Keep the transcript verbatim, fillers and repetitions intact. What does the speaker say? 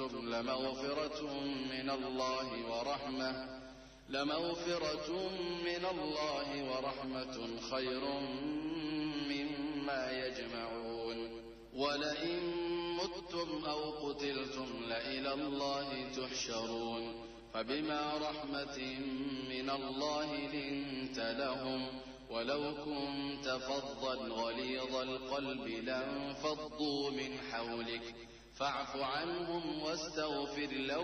أنفقتم لمغفرة من الله ورحمة لمغفرة من الله ورحمة خير مما يجمعون ولئن متم أو قتلتم لإلى الله تحشرون فبما رحمة من الله لنت لهم ولو كنت فظا غليظ القلب لانفضوا من حولك فاعف عنهم واستغفر لهم